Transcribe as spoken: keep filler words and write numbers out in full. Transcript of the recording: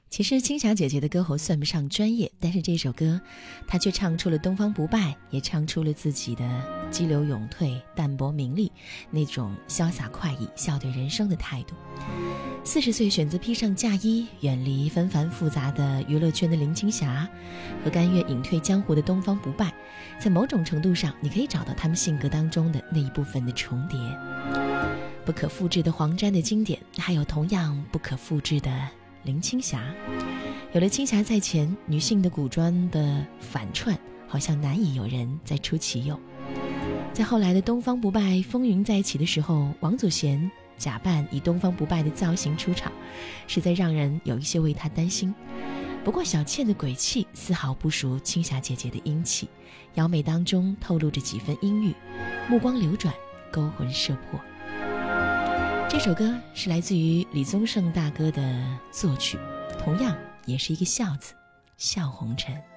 其实青霞姐姐的歌喉算不上专业，但是这首歌她却唱出了东方不败，也唱出了自己的激流勇退、淡泊名利，那种潇洒快意、笑对人生的态度。四十岁选择披上嫁衣，远离纷繁复杂的娱乐圈的林青霞，和甘愿隐退江湖的东方不败，在某种程度上，你可以找到他们性格当中的那一部分的重叠。不可复制的黄沾的经典，还有同样不可复制的林青霞。有了青霞在前，女性的古装的反串好像难以有人再出其右。在后来的东方不败风云再起的时候，王祖贤假扮以东方不败的造型出场，实在让人有一些为他担心。不过小倩的鬼气丝毫不输青霞姐姐的英气，妖媚当中透露着几分阴郁，目光流转，勾魂摄魄。这首歌是来自于李宗盛大哥的作曲，同样也是一个笑字，笑红尘。